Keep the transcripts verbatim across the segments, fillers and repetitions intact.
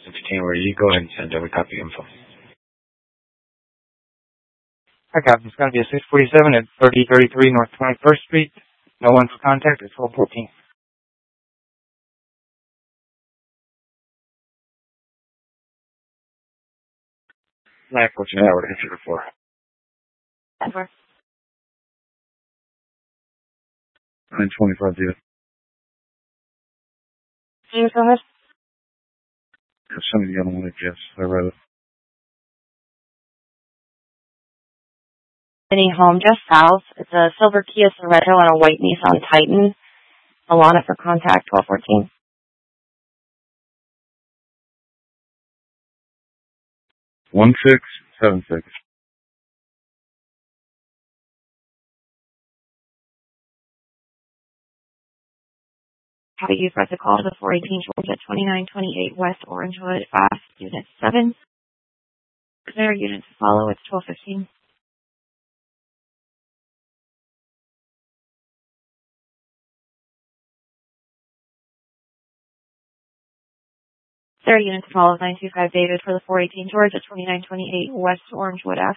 Where you go ahead and send over copy info. Hi, Captain. It's going to be a six forty-seven at thirty thirty-three North twenty-first Street. No one for contact at twelve fourteen. nine fourteen hour to hit you before. Over. nine twenty-five, dude. Can you go ahead? Some of the other one, yes. I read it. Any home just south. It's a silver Kia Sorento and a white Nissan Titan. Alana for contact, twelve fourteen. one six seven six. How do you press a call to the four eighteen Georgia twenty-nine twenty-eight West Orangewood, fast, unit seven. There are units to follow, it's twelve fifteen. There are units to follow, nine two five David for the four eighteen Georgia twenty-nine twenty-eight West Orangewood F.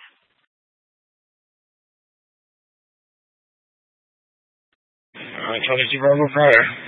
I told you to run fire.